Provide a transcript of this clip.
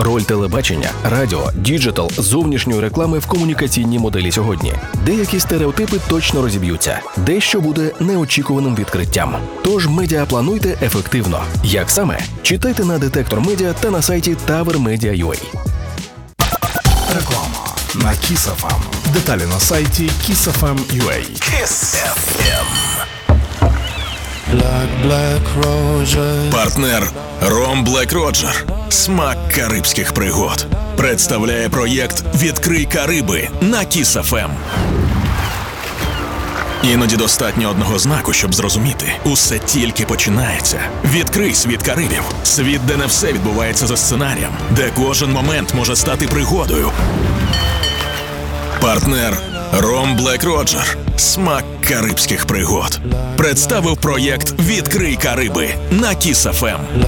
Роль телебачення, радіо, діджитал, зовнішньої реклами в комунікаційній моделі сьогодні. Деякі стереотипи точно розіб'ються, дещо буде неочікуваним відкриттям. Тож медіаплануйте ефективно. Як саме? Читайте на Детектор Медіа та на сайті TowerMedia.ua. Реклама на Kiss FM. Деталі на сайті KissFM.ua. Kiss FM. Партнер Ром Блек Роджер. Смак карибських пригод. Представляє проєкт «Відкрий Кариби» на Kiss FM. Іноді достатньо одного знаку, щоб зрозуміти. Усе тільки починається. Відкрий світ Карибів. Світ, де не все відбувається за сценарієм. Де кожен момент може стати пригодою. Партнер Ром Блек Роджер. Смак карибських пригод. Представив проєкт «Відкрий Кариби» на Kiss FM.